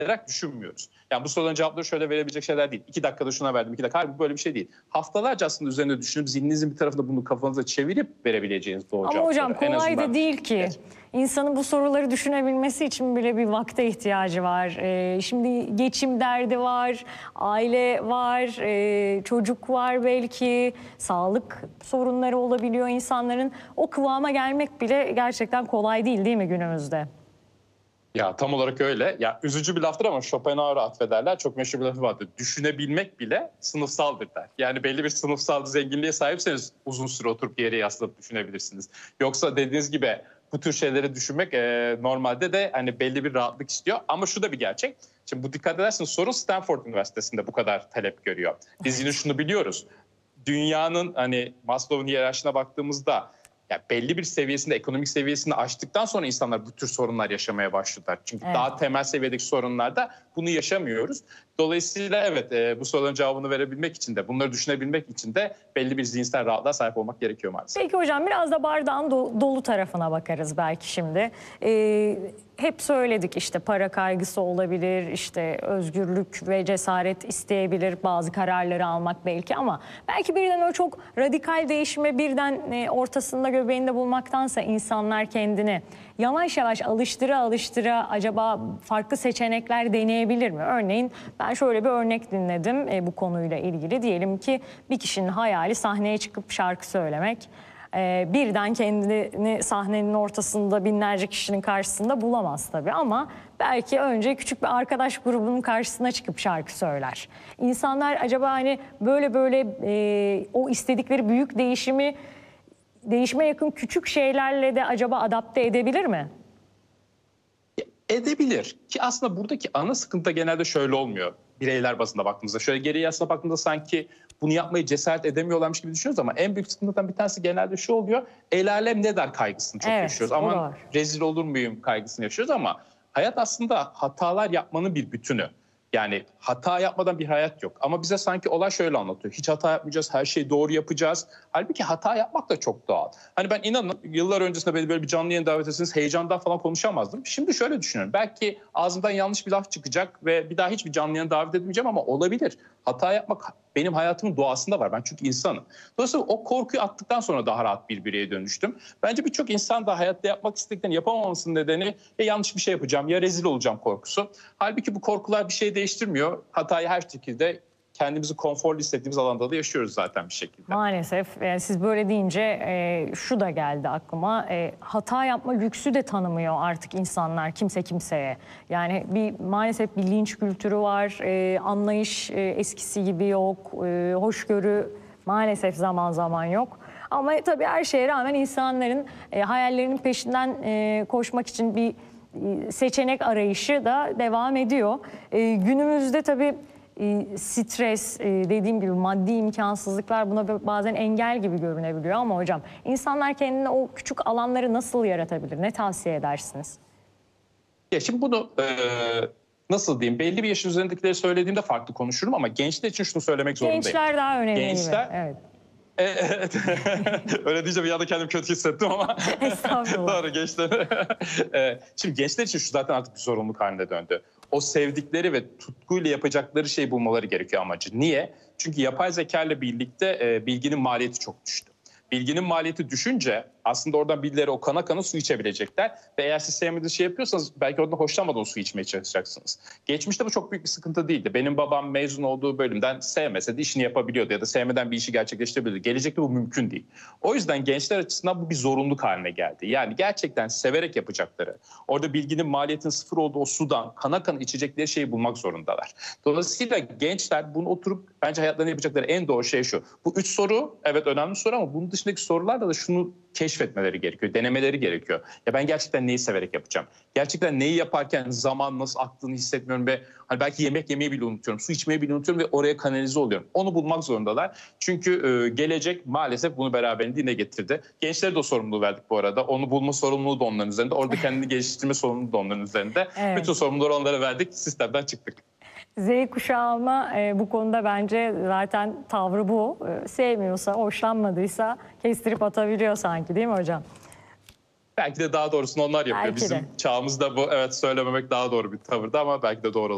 olarak düşünmüyoruz. Yani bu soruların cevapları şöyle verebilecek şeyler değil. 2 dakikada şuna verdim, 2 dakika. Hayır, bu böyle bir şey değil. Haftalarca aslında üzerine düşünüp zihninizin bir tarafında bunu kafanıza çevirip verebileceğiniz doğru Ama cevapları. hocam kolay da değil ki. Evet. İnsanın bu soruları düşünebilmesi için bile bir vakte ihtiyacı var. Şimdi geçim derdi var, aile var, çocuk var belki, sağlık sorunları olabiliyor insanların. O kıvama gelmek bile gerçekten kolay değil mi günümüzde? Ya tam olarak öyle. Ya üzücü bir laftır ama Schopenhauer'a atfederler. Çok meşhur bir lafı vardır. Düşünebilmek bile sınıfsaldır der. Yani belli bir sınıfsal zenginliğe sahipseniz uzun süre oturup yere yaslanıp düşünebilirsiniz. Yoksa dediğiniz gibi bu tür şeyleri düşünmek normalde de hani belli bir rahatlık istiyor. Ama şu da bir gerçek. Şimdi bu dikkat ederseniz sorun Stanford Üniversitesi'nde bu kadar talep görüyor. Biz yine şunu biliyoruz. Dünyanın hani Maslow'un hiyerarşisine baktığımızda ya belli bir seviyesinde, ekonomik seviyesini aştıktan sonra insanlar bu tür sorunlar yaşamaya başladılar. Çünkü daha temel seviyedeki sorunlarda bunu yaşamıyoruz. Dolayısıyla evet bu soruların cevabını verebilmek için de, bunları düşünebilmek için de belli bir zihinsel rahatlığa sahip olmak gerekiyor maalesef. Peki hocam biraz da bardağın dolu tarafına bakarız belki şimdi. Hep söyledik işte para kaygısı olabilir, işte özgürlük ve cesaret isteyebilir bazı kararları almak belki ama belki birden o çok radikal değişime birden ortasında göbeğinde bulmaktansa insanlar kendini yavaş yavaş alıştıra acaba farklı seçenekler deneyebilir mi? Örneğin ben şöyle bir örnek dinledim bu konuyla ilgili. Diyelim ki bir kişinin hayali sahneye çıkıp şarkı söylemek. Birden kendini sahnenin ortasında binlerce kişinin karşısında bulamaz tabii ama belki önce küçük bir arkadaş grubunun karşısına çıkıp şarkı söyler. İnsanlar acaba hani böyle o istedikleri büyük değişime yakın küçük şeylerle de acaba adapte edebilir mi? Edebilir ki aslında buradaki ana sıkıntı genelde şöyle olmuyor. Bireyler bazında baktığımızda şöyle geriye aslında baktığımızda sanki bunu yapmayı cesaret edemiyorlarmış gibi düşünüyoruz ama en büyük sıkıntıdan bir tanesi genelde şu oluyor. El alem ne der kaygısını çok yaşıyoruz. Aman rezil olur muyum kaygısını yaşıyoruz ama hayat aslında hatalar yapmanın bir bütünü. Yani hata yapmadan bir hayat yok. Ama bize sanki olay şöyle anlatıyor. Hiç hata yapmayacağız, her şeyi doğru yapacağız. Halbuki hata yapmak da çok doğal. Hani ben inanın yıllar öncesinde beni böyle bir canlı yayın davet etseniz heyecandan falan konuşamazdım. Şimdi şöyle düşünüyorum. Belki ağzımdan yanlış bir laf çıkacak ve bir daha hiçbir canlı yayın davet edemeyeceğim ama olabilir. Hata yapmak benim hayatımın doğasında var. Ben çünkü insanım. Dolayısıyla o korkuyu attıktan sonra daha rahat bir bireye dönüştüm. Bence birçok insan da hayatta yapmak istediklerini yapamamasının nedeni ya yanlış bir şey yapacağım ya rezil olacağım korkusu. Halbuki bu korkular bir şey değiştirmiyor. Hatayı her şekilde kendimizi konforlu hissettiğimiz alanda da yaşıyoruz zaten bir şekilde. Maalesef siz böyle deyince şu da geldi aklıma. Hata yapma lüksü de tanımıyor artık insanlar kimse kimseye. Yani maalesef bir linç kültürü var. Anlayış eskisi gibi yok. Hoşgörü maalesef zaman zaman yok. Ama tabii her şeye rağmen insanların hayallerinin peşinden koşmak için bir seçenek arayışı da devam ediyor. Günümüzde tabii stres, dediğim gibi maddi imkansızlıklar buna bazen engel gibi görünebiliyor ama hocam insanlar kendine o küçük alanları nasıl yaratabilir? Ne tavsiye edersiniz? Ya şimdi bunu nasıl diyeyim? Belli bir yaşın üzerindekileri söylediğimde farklı konuşurum ama gençler için şunu söylemek zorundayım. Gençler daha önemli Gençler, gibi. Evet. Evet. Öyle deyince bir anda kendimi kötü hissettim ama. Estağfurullah. Doğru gençler. Şimdi gençler için şu zaten artık bir zorunluluk haline döndü. O sevdikleri ve tutkuyla yapacakları şeyi bulmaları gerekiyor amacı. Niye? Çünkü yapay zeka ile birlikte bilginin maliyeti çok düştü. Bilginin maliyeti düşünce aslında oradan birileri o kana kana su içebilecekler. Ve eğer siz sevmediğiniz şey yapıyorsanız belki oradan hoşlanmadan su içmeye çalışacaksınız. Geçmişte bu çok büyük bir sıkıntı değildi. Benim babam mezun olduğu bölümden sevmese de işini yapabiliyordu ya da sevmeden bir işi gerçekleştirebiliyordu. Gelecekte bu mümkün değil. O yüzden gençler açısından bu bir zorunluluk haline geldi. Yani gerçekten severek yapacakları, orada bilginin maliyetinin sıfır olduğu o sudan kana kana içecekleri şeyi bulmak zorundalar. Dolayısıyla gençler bunu oturup bence hayatlarında yapacakları en doğru şey şu. Bu 3 soru evet önemli soru ama bunun dışındaki sorularla da şunu keşfetmeleri gerekiyor, denemeleri gerekiyor. Ya ben gerçekten neyi severek yapacağım? Gerçekten neyi yaparken zaman nasıl aktığını hissetmiyorum ve hani belki yemek yemeyi bile unutuyorum, su içmeyi bile unutuyorum ve oraya kanalize oluyorum. Onu bulmak zorundalar. Çünkü gelecek maalesef bunu beraberinde yine getirdi. Gençlere de o sorumluluğu verdik bu arada. Onu bulma sorumluluğu da onların üzerinde. Orada kendini geliştirme sorumluluğu da onların üzerinde. Evet. Bütün sorumlulukları onlara verdik. Sistemden çıktık. Z kuşağı ama bu konuda bence zaten tavrı bu. Sevmiyorsa, hoşlanmadıysa kestirip atabiliyor sanki değil mi hocam? Belki de daha doğrusunu onlar yapıyor. Bizim çağımızda bu evet söylememek daha doğru bir tavırdı ama belki de doğru.